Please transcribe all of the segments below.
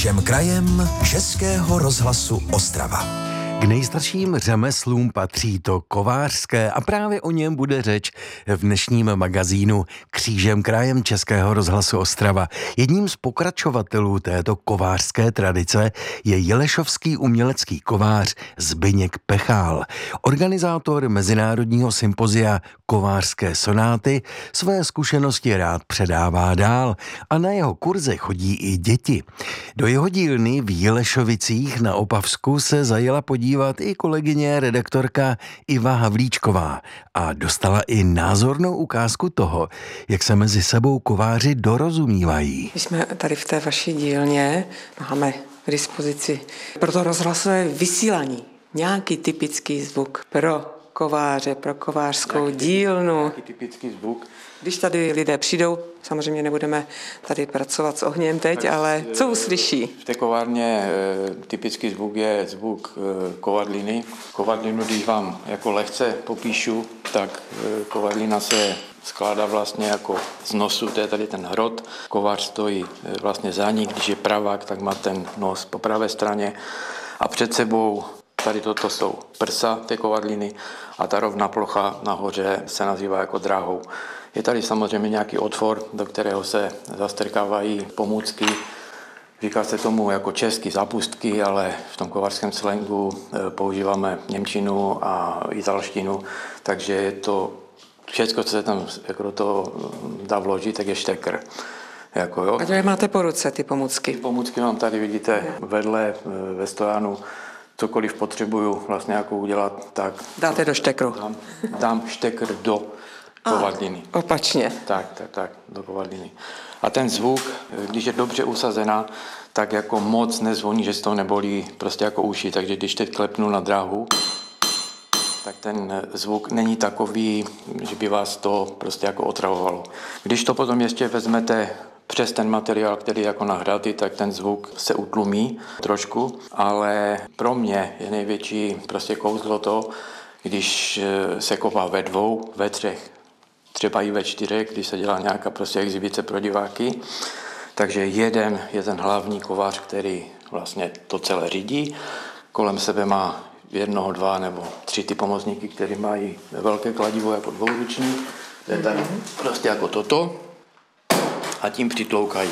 křížem krajem Českého rozhlasu Ostrava. K nejstarším řemeslům patří to kovářské a právě o něm bude řeč v dnešním magazínu Křížem krajem Českého rozhlasu Ostrava. Jedním z pokračovatelů této kovářské tradice je jelešovský umělecký kovář Zbyněk Pechál. Organizátor mezinárodního sympozia Kovářské sonáty své zkušenosti rád předává dál a na jeho kurze chodí i děti. Do jeho dílny v Jelešovicích na Opavsku se zajela podívat i kolegyně redaktorka Iva Havlíčková a dostala i názornou ukázku toho, jak se mezi sebou kováři dorozumívají. My jsme tady v té vaší dílně, máme k dispozici pro to rozhlasové vysílání nějaký typický zvuk pro kováře, pro kovářskou dílnu. Nějaký typický zvuk. Když tady lidé přijdou, samozřejmě nebudeme tady pracovat s ohněm teď, tak ale co uslyší? V té kovárně typický zvuk je zvuk kovadliny. Kovadlinu, když vám jako lehce popíšu, tak kovadlina se skládá vlastně jako z nosu, to je tady ten hrot. Kovář stojí vlastně za ní, když je pravák, tak má ten nos po pravé straně a před sebou tady toto jsou prsa té kovadliny a ta rovná plocha nahoře se nazývá jako dráhou. Je tady samozřejmě nějaký otvor, do kterého se zastrkávají pomůcky. Říká se tomu jako česky zápustky, ale v tom kovářském slangu používáme němčinu a italštinu, takže je to všechno, co se tam jako do toho dá vložit, tak je štekr. Jako, jo. A to je máte po ruce, ty pomůcky? Ty pomůcky mám tady, vidíte, vedle ve stojánu. Cokoliv potřebuju vlastně jako udělat, tak... Dáte do štekru? Dám štekr do kovadliny. Opačně. Tak, do kovadliny. A ten zvuk, když je dobře usazená, tak jako moc nezvoní, že z toho nebolí prostě jako uši. Takže když teď klepnu na dráhu, tak ten zvuk není takový, že by vás to prostě jako otravovalo. Když to potom ještě vezmete přes ten materiál, který je jako nahratý, tak ten zvuk se utlumí trošku, ale pro mě je největší prostě kouzlo to, když se ková ve dvou, ve třech, třeba i ve čtyřech, když se dělá nějaká prostě exibice pro diváky. Takže jeden je ten hlavní kovář, který vlastně to celé řídí. Kolem sebe má jednoho, dva nebo tři ty pomocníky, který mají velké kladivo jako dvouruční. To je tady prostě jako toto. A tím přitloukají.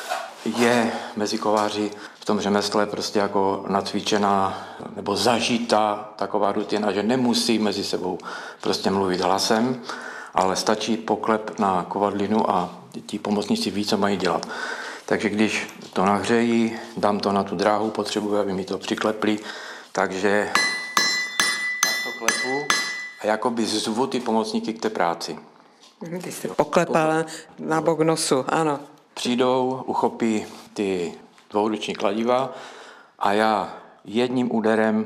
Je mezi kováři v tom řemesle prostě jako nacvičená nebo zažitá taková rutina, že nemusí mezi sebou prostě mluvit hlasem, ale stačí poklep na kovadlinu a ti pomocníci ví, co mají dělat. Takže když to nahřejí, dám to na tu dráhu, potřebuji, aby mi to přiklepli, takže tak to klepu a jakoby zvu ty pomocníky k té práci. Ty jste poklepala na bok nosu, ano. Přijdou, uchopí ty dvouruční kladiva a já jedním úderem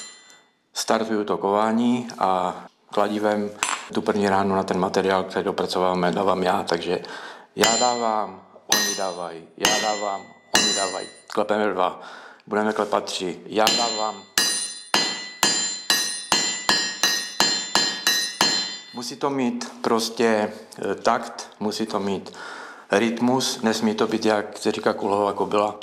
startuju to kování a kladivem tu první ránu na ten materiál, který dopracováme, dávám já. Takže já dávám, oni dávají, já dávám, oni dávají. Klepeme 2, budeme klepat 3, já dávám. Musí to mít prostě takt, musí to mít rytmus, nesmí to být, jak se říká, kulhová kobyla.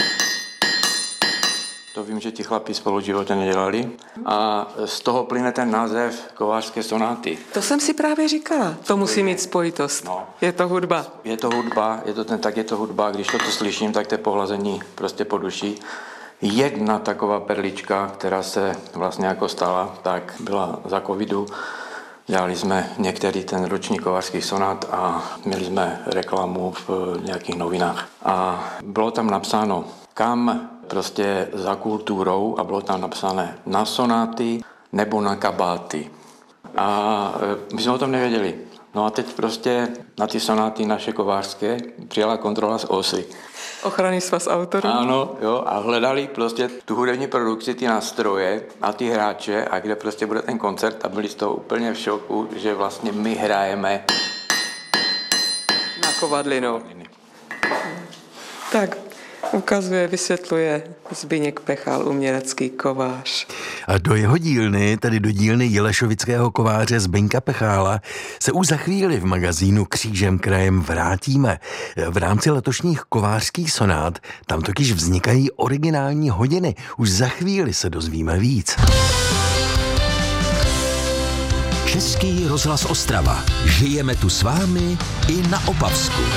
To vím, že ti chlapi spolu v životě nedělali. A z toho plyne ten název kovářské sonáty. To jsem si právě říkala, to musí mít spojitost. No. Je to hudba. Je to hudba, je to hudba. Když to slyším, tak to je pohlazení prostě po duši. Jedna taková perlička, která se vlastně jako stala, tak byla za covidu. Dělali jsme některý ten roční kovářský sonát a měli jsme reklamu v nějakých novinách. A bylo tam napsáno, kam prostě za kulturou a bylo tam napsané na sonáty nebo na kabáty. A my jsme o tom nevěděli. No a teď prostě na ty sonáty naše kovářské přijela kontrola z OSY. Ochranný svaz autorů? Ano, jo, a hledali prostě tu hudební produkci, ty nástroje a ty hráče a kde prostě bude ten koncert a byli z toho úplně v šoku, že vlastně my hrajeme na kovadlinu. Tak ukazuje, vysvětluje Zbyněk Pechál, umělecký kovář. A do jeho dílny, tedy do dílny jelešovického kováře Zbyňka Pechála, se už za chvíli v magazínu Křížem krajem vrátíme. V rámci letošních kovářských sonát tam totiž vznikají originální hodiny. Už za chvíli se dozvíme víc. Český rozhlas Ostrava. Žijeme tu s vámi i na Opavsku.